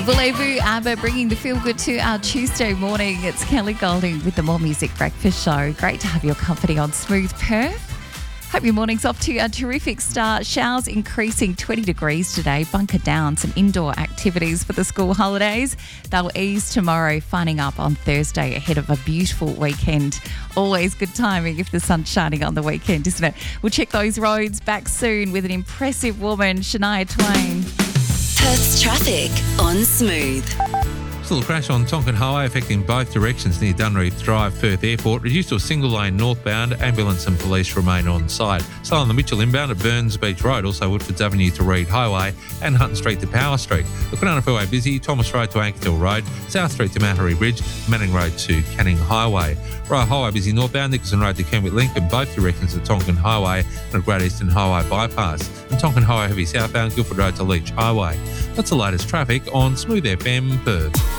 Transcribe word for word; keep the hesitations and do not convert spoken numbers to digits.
Voulez-vous ABBA bringing the feel good to our Tuesday morning. It's Kelly Golding with the More Music Breakfast Show. Great to have your company on Smooth Perth. Hope your morning's off to a terrific start. Showers increasing twenty degrees today. Bunker down some indoor activities for the school holidays. They'll ease tomorrow, finding up on Thursday ahead of a beautiful weekend. Always good timing if the sun's shining on the weekend, isn't it? We'll check those roads back soon with an impressive woman, Shania Twain. Perth's traffic on Smooth. Still a crash on Tonkin Highway affecting both directions near Dunreath Drive, Perth Airport. Reduced to a single lane northbound. Ambulance and police remain on site. Still on the Mitchell inbound at Burns Beach Road, also Woodfords Avenue to Reed Highway and Hutton Street to Power Street. The Kwinana Freeway busy. Thomas Road to Ankerhill Road, South Street to Mattery Bridge, Manning Road to Canning Highway. Royal Highway busy northbound, Nicholson Road to Kenwick Link and both directions at Tonkin Highway and at Great Eastern Highway bypass. And Tonkin Highway heavy southbound, Guildford Road to Leach Highway. That's the latest traffic on Smooth F M Perth.